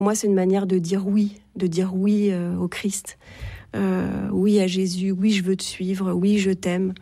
moi, c'est une manière de dire oui au Christ, oui à Jésus, oui, je veux te suivre, oui, je t'aime.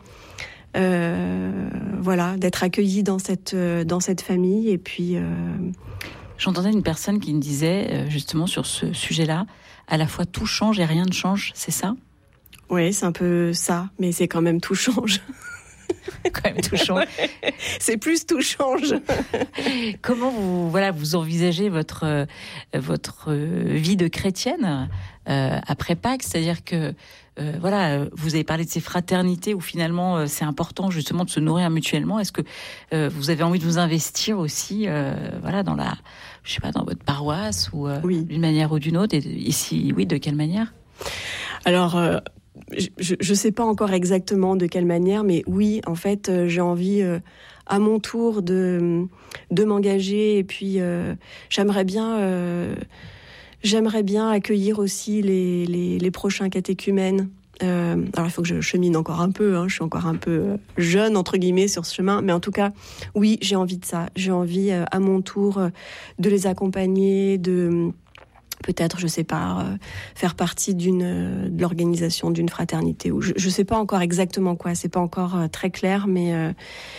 Voilà, d'être accueilli dans cette famille. Et puis, j'entendais une personne qui me disait justement sur ce sujet-là, à la fois tout change et rien ne change, c'est ça ? Oui, c'est un peu ça, mais c'est quand même tout change. Quand même tout change. Ouais, c'est plus tout change. Comment vous envisagez votre vie de chrétienne après Pâques, c'est-à-dire que vous avez parlé de ces fraternités où finalement c'est important justement de se nourrir mutuellement. Est-ce que vous avez envie de vous investir aussi dans dans votre paroisse ou oui. d'une manière ou d'une autre, et si oui, de quelle manière ? Alors je sais pas encore exactement de quelle manière, mais oui, en fait, j'ai envie à mon tour de m'engager, et puis j'aimerais bien accueillir aussi les prochains catéchumènes. Alors il faut que je chemine encore un peu, je suis encore un peu jeune entre guillemets sur ce chemin, mais en tout cas, oui, j'ai envie de ça. J'ai envie à mon tour de les accompagner, de peut-être, je sais pas, faire partie de l'organisation d'une fraternité, ou je sais pas encore exactement quoi, c'est pas encore très clair, mais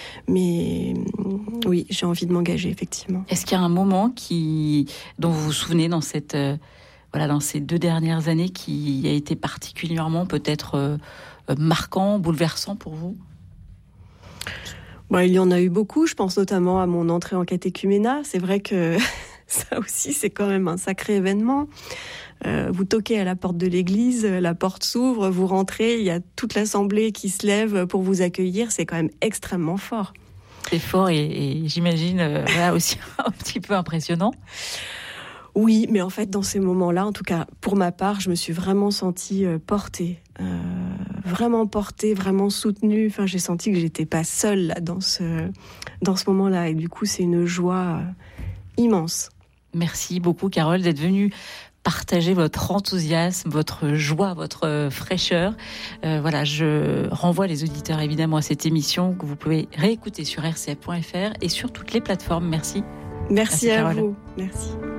oui, j'ai envie de m'engager, effectivement. Est-ce qu'il y a un moment dont vous vous souvenez dans dans ces 2 dernières années qui a été particulièrement peut-être marquant, bouleversant pour vous ? Il y en a eu beaucoup, je pense notamment à mon entrée en catéchuménat. C'est vrai que ça aussi, c'est quand même un sacré événement. Vous toquez à la porte de l'église, la porte s'ouvre, vous rentrez, il y a toute l'assemblée qui se lève pour vous accueillir. C'est quand même extrêmement fort. C'est fort et j'imagine aussi un petit peu impressionnant. Oui, mais en fait, dans ces moments-là, en tout cas pour ma part, je me suis vraiment sentie portée, vraiment soutenue. Enfin, j'ai senti que j'étais pas seule là, dans ce moment-là, et du coup, c'est une joie immense. Merci beaucoup, Carole, d'être venue partager votre enthousiasme, votre joie, votre fraîcheur. Je renvoie les auditeurs évidemment à cette émission que vous pouvez réécouter sur rcf.fr et sur toutes les plateformes. Merci. Merci à vous. Merci.